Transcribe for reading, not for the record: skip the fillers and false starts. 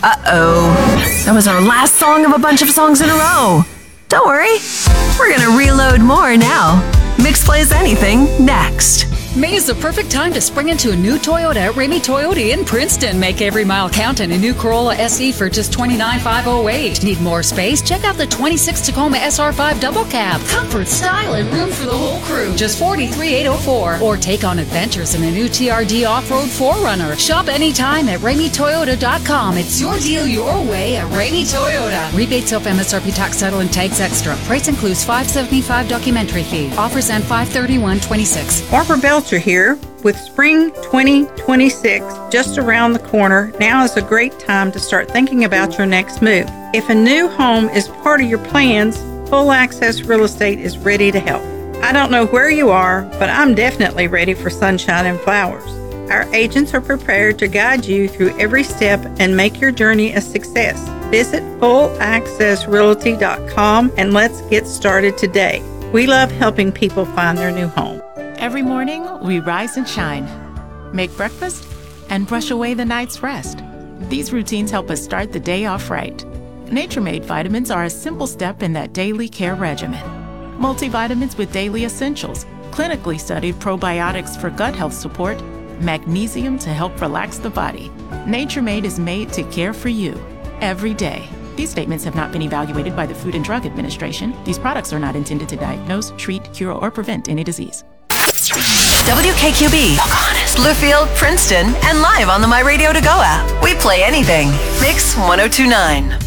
Uh-oh. That was our last song of a bunch of songs in a row. Don't worry. We're gonna reload more now. Mix Plays Anything next. May is the perfect time to spring into a new Toyota at Ramey Toyota in Princeton. Make every mile count in a new Corolla SE for just $29,508. Need more space? Check out the 26 Tacoma SR5 double cab. Comfort, style, and room for the whole crew. Just $43,804. Or take on adventures in a new TRD off-road 4Runner. Shop anytime at RameyToyota.com. It's your deal your way at Ramey Toyota. Rebates off MSRP tax title and tags extra. Price includes $575 documentary fee. Offers end 5/31/26. Barbara Belcher here. With spring 2026 just around the corner, now is a great time to start thinking about your next move. If a new home is part of your plans, Full Access Real Estate is ready to help. I don't know where you are, but I'm definitely ready for sunshine and flowers. Our agents are prepared to guide you through every step and make your journey a success. Visit fullaccessrealty.com and let's get started today. We love helping people find their new home. Every morning, we rise and shine, make breakfast, and brush away the night's rest. These routines help us start the day off right. Nature Made vitamins are a simple step in that daily care regimen. Multivitamins with daily essentials, clinically studied probiotics for gut health support, magnesium to help relax the body. Nature Made is made to care for you every day. These statements have not been evaluated by the Food and Drug Administration. These products are not intended to diagnose, treat, cure, or prevent any disease. WKQB, Pocahontas, Bluefield, Princeton, and live on the My Radio To Go app. We play anything. Mix 1029.